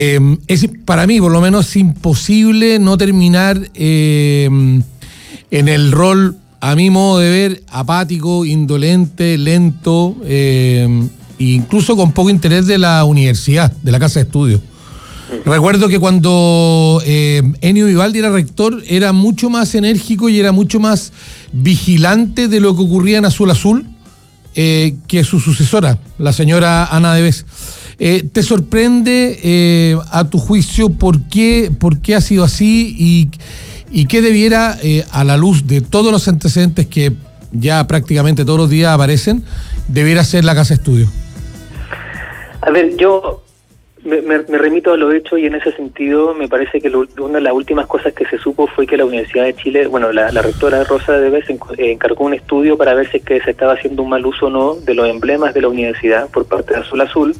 Es para mí, por lo menos, imposible no terminar en el rol, a mi modo de ver, apático, indolente, lento, incluso con poco interés de la universidad, de la casa de estudios. Recuerdo que cuando Ennio Vivaldi era rector, era mucho más enérgico y era mucho más vigilante de lo que ocurría en Azul Azul que su sucesora, la señora Ana Debes. ¿Te sorprende, a tu juicio, por qué ha sido así y qué debiera, a la luz de todos los antecedentes que ya prácticamente todos los días aparecen, debiera ser la casa de estudio? A ver, yo me remito a lo hecho, y en ese sentido me parece que una de las últimas cosas que se supo fue que la Universidad de Chile, bueno, la rectora Rosa Debes encargó un estudio para ver si es que se estaba haciendo un mal uso o no de los emblemas de la universidad por parte de Azul Azul,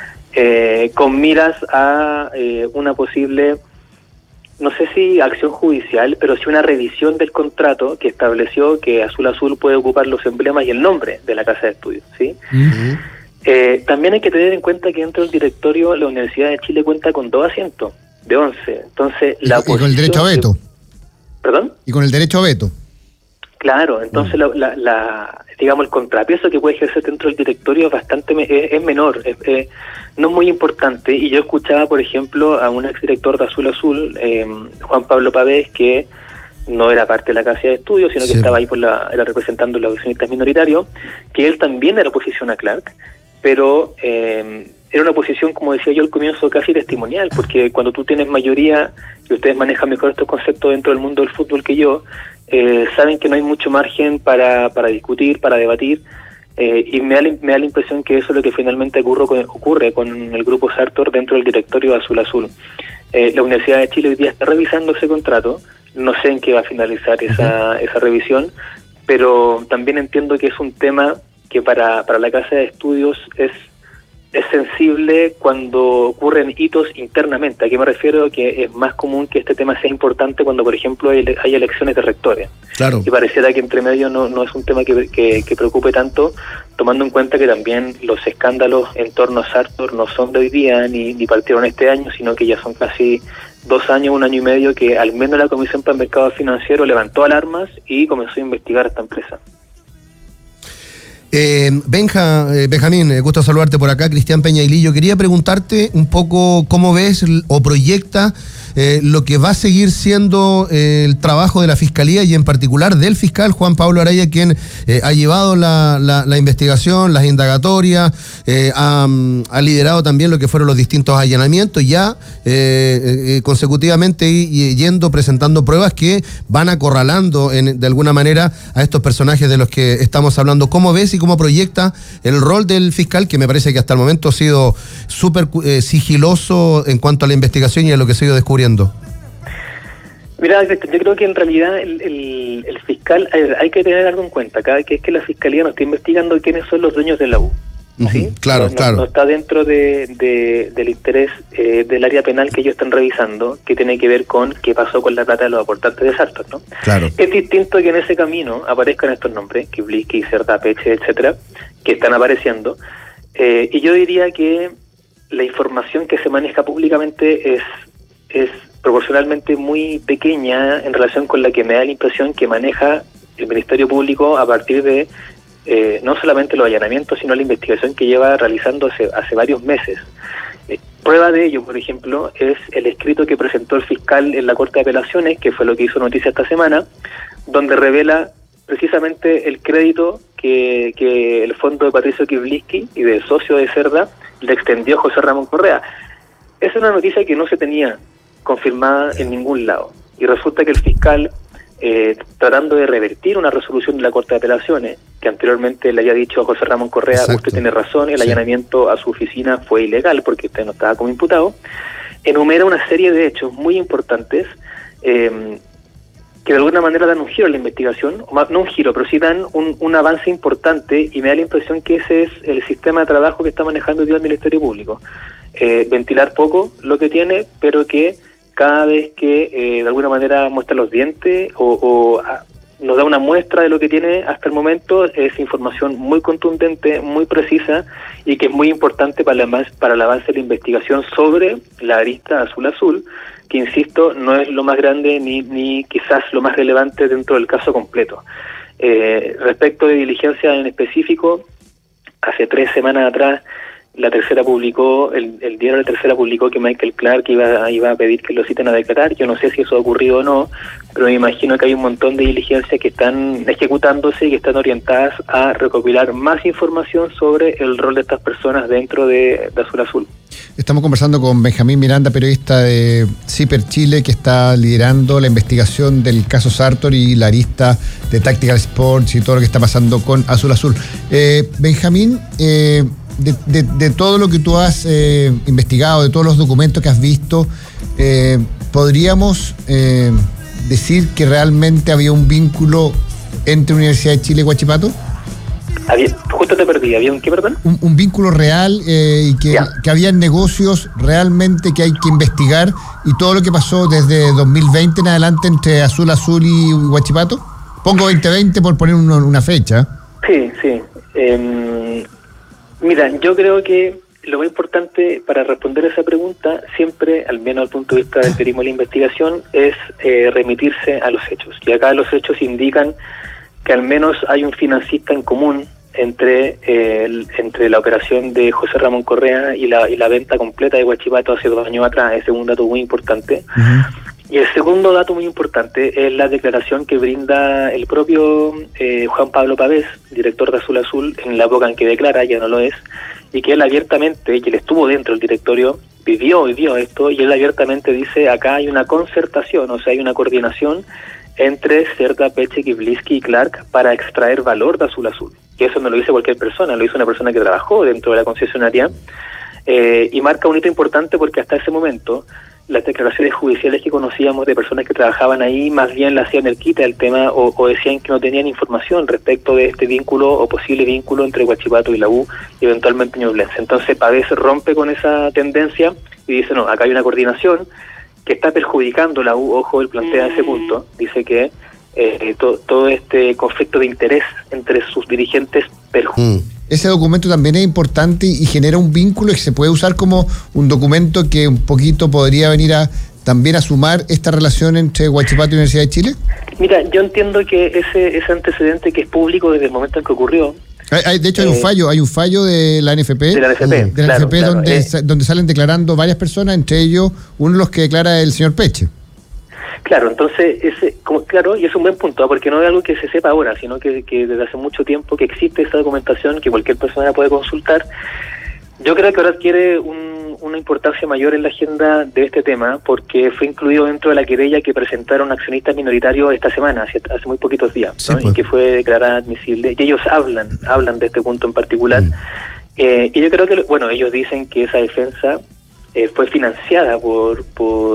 con miras a una posible, no sé si acción judicial, pero sí una revisión del contrato que estableció que Azul Azul puede ocupar los emblemas y el nombre de la casa de estudios, ¿sí? Uh-huh. También hay que tener en cuenta que dentro del directorio la Universidad de Chile cuenta con 2 asientos de 11. Entonces, y con el derecho a veto. ¿Perdón? Y con el derecho a veto. Claro, entonces digamos el contrapeso que puede ejercer dentro del directorio es bastante es menor, no es muy importante. Y yo escuchaba, por ejemplo, a un exdirector de Azul Azul, Juan Pablo Pavés, que no era parte de la casa de estudios, sino que estaba ahí era representando a los accionistas minoritarios, que él también era oposición a Clark, pero era una posición, como decía yo al comienzo, casi testimonial, porque cuando tú tienes mayoría, y ustedes manejan mejor estos conceptos dentro del mundo del fútbol que yo, saben que no hay mucho margen para discutir, para debatir, y me da la impresión que eso es lo que finalmente ocurre con el grupo Sartor dentro del directorio de Azul Azul. La Universidad de Chile hoy día está revisando ese contrato, no sé en qué va a finalizar esa revisión, pero también entiendo que es un tema que para la casa de estudios es sensible cuando ocurren hitos internamente. ¿A qué me refiero? Que es más común que este tema sea importante cuando, por ejemplo, hay elecciones de rectores. Claro. Y pareciera que entre medio no es un tema que preocupe tanto, tomando en cuenta que también los escándalos en torno a Sartor no son de hoy día ni partieron este año, sino que ya son casi 2 años, 1 año y medio que al menos la Comisión para el Mercado Financiero levantó alarmas y comenzó a investigar a esta empresa. Benjamín, gusto saludarte por acá. Cristian Peñailillo, quería preguntarte un poco cómo ves o proyecta lo que va a seguir siendo el trabajo de la Fiscalía y en particular del fiscal Juan Pablo Araya, quien ha llevado la investigación, las indagatorias, ha liderado también lo que fueron los distintos allanamientos, ya consecutivamente yendo presentando pruebas que van acorralando de alguna manera a estos personajes de los que estamos hablando. ¿Cómo ves y cómo proyecta el rol del fiscal, que me parece que hasta el momento ha sido súper sigiloso en cuanto a la investigación y a lo que se ha ido descubriendo? Mira, yo creo que en realidad el fiscal, hay que tener algo en cuenta, que es que la Fiscalía no está investigando quiénes son los dueños de la U. ¿Sí? Claro, claro. No está dentro del interés del área penal que ellos están revisando, que tiene que ver con qué pasó con la plata de los aportantes de Sartor, ¿no? Claro. Es distinto que en ese camino aparezcan estos nombres, Kiblisky, Cerda, Peche, etcétera, que están apareciendo. Y yo diría que la información que se maneja públicamente es proporcionalmente muy pequeña en relación con la que me da la impresión que maneja el Ministerio Público a partir de no solamente los allanamientos, sino la investigación que lleva realizando hace varios meses. Prueba de ello, por ejemplo, es el escrito que presentó el fiscal en la Corte de Apelaciones, que fue lo que hizo noticia esta semana, donde revela precisamente el crédito que el fondo de Patricio Kiblisky y del socio de Cerda le extendió a José Ramón Correa. Es una noticia que no se tenía confirmada en ningún lado, y resulta que el fiscal, tratando de revertir una resolución de la Corte de Apelaciones, que anteriormente le había dicho a José Ramón Correa, Exacto. Usted tiene razón, el allanamiento a su oficina fue ilegal porque usted no estaba como imputado, enumera una serie de hechos muy importantes que de alguna manera dan un giro a la investigación, o más, no un giro, pero sí dan un avance importante, y me da la impresión que ese es el sistema de trabajo que está manejando hoy día el Ministerio Público. Ventilar poco lo que tiene, pero que cada vez que de alguna manera muestra los dientes o nos da una muestra de lo que tiene hasta el momento. Es información muy contundente, muy precisa y que es muy importante para el avance de la investigación sobre la arista azul-azul, que insisto, no es lo más grande ni quizás lo más relevante dentro del caso completo. Respecto de diligencia en específico, hace 3 semanas atrás la Tercera publicó, el diario La Tercera publicó que Michael Clark iba a pedir que lo citen a declarar. Yo no sé si eso ha ocurrido o no, pero me imagino que hay un montón de diligencias que están ejecutándose y que están orientadas a recopilar más información sobre el rol de estas personas dentro de Azul Azul. Estamos conversando con Benjamín Miranda, periodista de CIPER Chile, que está liderando la investigación del caso Sartor y la arista de Tactical Sports y todo lo que está pasando con Azul Azul. Benjamín, de todo lo que tú has investigado, de todos los documentos que has visto, ¿podríamos decir que realmente había un vínculo entre Universidad de Chile y Huachipato? Justo te perdí, ¿había un qué, perdón? Un vínculo real y que había negocios realmente que hay que investigar, y todo lo que pasó desde 2020 en adelante entre Azul Azul y Huachipato. Pongo 2020 por poner una fecha. Sí. Mira, yo creo que lo más importante para responder a esa pregunta, siempre, al menos al punto de vista del periodismo de la investigación, es remitirse a los hechos. Y acá los hechos indican que al menos hay un financista en común entre la operación de José Ramón Correa y la venta completa de Huachipato hace 2 años atrás. Ese es un dato muy importante. Uh-huh. Y el segundo dato muy importante es la declaración que brinda el propio Juan Pablo Pavés, director de Azul Azul, en la época en que declara, ya no lo es, y que él abiertamente, que él estuvo dentro del directorio, vivió esto, y él abiertamente dice, acá hay una concertación, o sea, hay una coordinación entre Cerda, Peche, Kivliski y Clark para extraer valor de Azul Azul. Y eso no lo dice cualquier persona, lo hizo una persona que trabajó dentro de la concesionaria, y marca un hito importante porque hasta ese momento las declaraciones judiciales que conocíamos de personas que trabajaban ahí más bien le hacían el quite al tema o decían que no tenían información respecto de este vínculo o posible vínculo entre Huachipato y la U y eventualmente Ñublense. Entonces Pavés rompe con esa tendencia y dice, no, acá hay una coordinación que está perjudicando la U. Ojo, él plantea ese punto, dice que todo este conflicto de interés entre sus dirigentes perjudica. Ese documento también es importante y genera un vínculo que se puede usar como un documento que un poquito podría venir también a sumar esta relación entre Huachipato y Universidad de Chile. Mira, yo entiendo que ese antecedente que es público desde el momento en que ocurrió. De hecho hay un fallo de la NFP. De la NFP, claro, donde salen declarando varias personas, entre ellos uno de los que declara el señor Peche. Claro, entonces, y es un buen punto, porque no es algo que se sepa ahora, sino que desde hace mucho tiempo que existe esa documentación que cualquier persona puede consultar. Yo creo que ahora adquiere una importancia mayor en la agenda de este tema, porque fue incluido dentro de la querella que presentaron accionistas minoritarios esta semana, hace muy poquitos días, ¿no? Sí, pues. Y que fue declarada admisible, y ellos hablan de este punto en particular. Y yo creo que, ellos dicen que esa defensa fue financiada por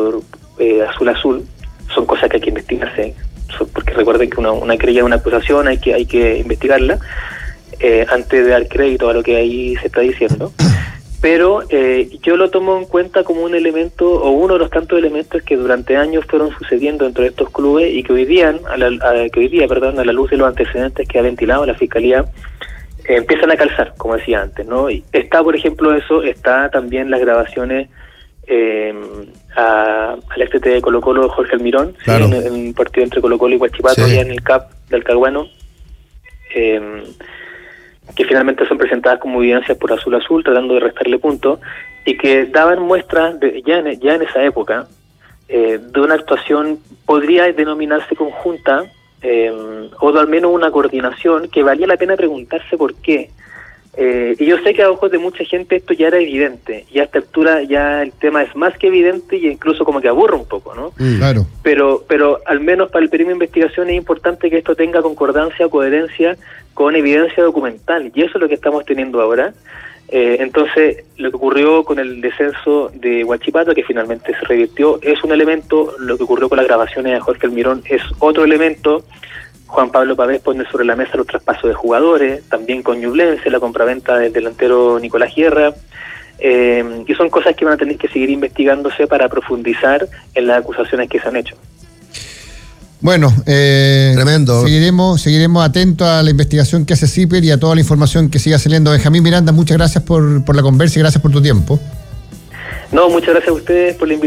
Azul Azul. Son cosas que hay que investigarse, porque recuerden que una querella es una acusación, hay que investigarla antes de dar crédito a lo que ahí se está diciendo. Pero yo lo tomo en cuenta como un elemento, o uno de los tantos elementos que durante años fueron sucediendo dentro de estos clubes y que hoy día, a la luz de los antecedentes que ha ventilado la Fiscalía, empiezan a calzar, como decía antes, ¿no? Y está, por ejemplo, está también las grabaciones al ex de Colo-Colo, Jorge Almirón, claro. ¿Sí? en un partido entre Colo-Colo y Huachipato, sí. En el CAP del Caguano, que finalmente son presentadas como evidencias por Azul Azul, tratando de restarle puntos, y que daban muestras ya en esa época de una actuación, podría denominarse conjunta, o al menos una coordinación que valía la pena preguntarse por qué. Y yo sé que a ojos de mucha gente esto ya era evidente, y a esta altura ya el tema es más que evidente y incluso como que aburre un poco, ¿no? Claro. Pero al menos para el periodismo de investigación es importante que esto tenga concordancia o coherencia con evidencia documental, y eso es lo que estamos teniendo ahora. Entonces, lo que ocurrió con el descenso de Huachipato, que finalmente se revirtió, es un elemento. Lo que ocurrió con las grabaciones de Jorge Almirón es otro elemento. Juan Pablo Pavés pone sobre la mesa los traspasos de jugadores, también con Ñublense, la compraventa del delantero Nicolás Guerra, y son cosas que van a tener que seguir investigándose para profundizar en las acusaciones que se han hecho. Bueno, tremendo. Seguiremos atentos a la investigación que hace CIPER y a toda la información que siga saliendo. Benjamín Miranda, muchas gracias por la conversa y gracias por tu tiempo. No, muchas gracias a ustedes por la invitación.